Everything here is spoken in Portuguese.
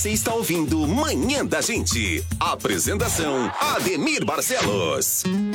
Você está ouvindo Manhã da Gente. Apresentação: Ademir Barcelos.